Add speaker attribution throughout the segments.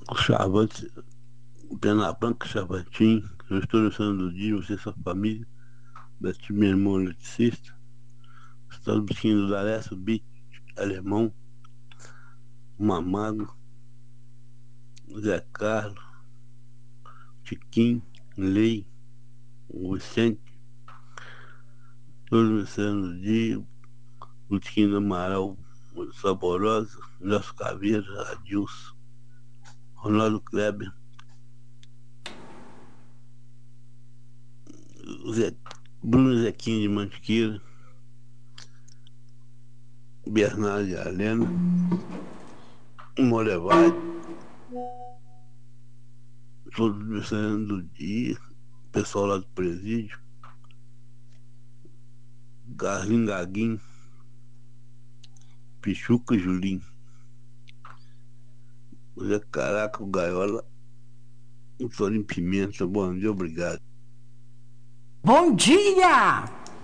Speaker 1: Chavante, Pena Branca, Chavatinho, eu estou no dia, você e sua família, da minha irmã eletricista, Estado Bisquinho do Daresso, Beat, Alemão, Mamado, Zé Carlos, Tiquinho, Lei, Vicente, todos os anos dia, o Tiquinho do Amaral, Saborosa, Nelson Caveira, Adilson, Ronaldo Kleber, Zé, Bruno Zequinho de Mantiqueira, Bernardo de Helena, Morevade, todos os aniversariantes do dia, pessoal lá do presídio, Carlinho Gaguinho, Pichuca Julinho, Zé Caraca, o Gaiola, o Torinho Pimenta, bom dia, obrigado.
Speaker 2: Bom dia!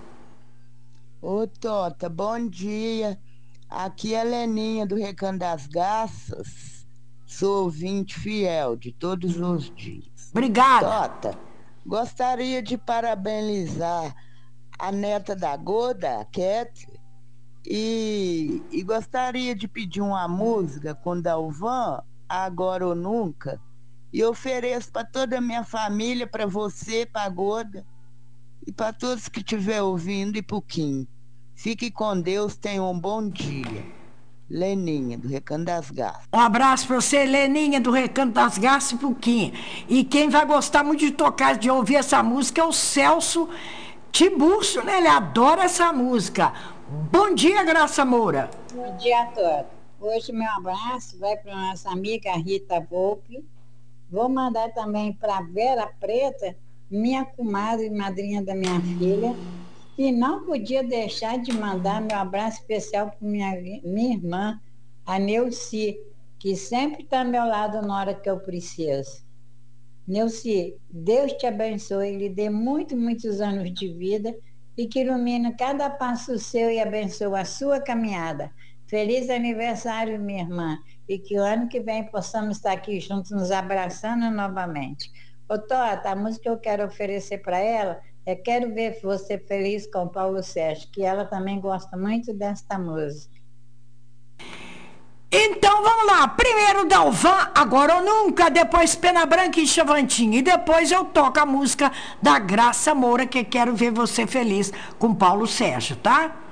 Speaker 3: Ô Tota, bom dia. Aqui é a Leninha do Recanto das Garças. Sou ouvinte fiel de todos os dias.
Speaker 2: Obrigada.
Speaker 3: Tota, gostaria de parabenizar a neta da Goda, a Kathleen, e gostaria de pedir uma música com Dalvan, Agora ou Nunca, e ofereço para toda a minha família, para você, para a Goda, e para todos que estiver ouvindo e para o Kim. Fique com Deus, tenha um bom dia. Leninha, do Recanto das Garças.
Speaker 2: Um abraço para você, Leninha, do Recanto das Garças e Puquinha. E quem vai gostar muito de tocar, de ouvir essa música é o Celso Tiburcio, né? Ele adora essa música. Bom dia, Graça Moura.
Speaker 4: Bom dia a todos. Hoje meu abraço vai para nossa amiga Rita Volpe. Vou mandar também para Vera Preta, minha comadre e madrinha da minha filha. E não podia deixar de mandar meu abraço especial para minha irmã, a Neuci, que sempre está ao meu lado na hora que eu preciso. Neuci, Deus te abençoe, lhe dê muitos anos de vida e que ilumine cada passo seu e abençoe a sua caminhada. Feliz aniversário, minha irmã, e que o ano que vem possamos estar aqui juntos, nos abraçando novamente. Ô, Tota, a música que eu quero oferecer para ela é Quero Ver Você Feliz com Paulo Sérgio, que ela também gosta muito desta música.
Speaker 2: Então vamos lá, primeiro Dalvan, Agora ou Nunca, depois Pena Branca e Chavantinho, e depois eu toco a música da Graça Moura, que Quero Ver Você Feliz com Paulo Sérgio, tá?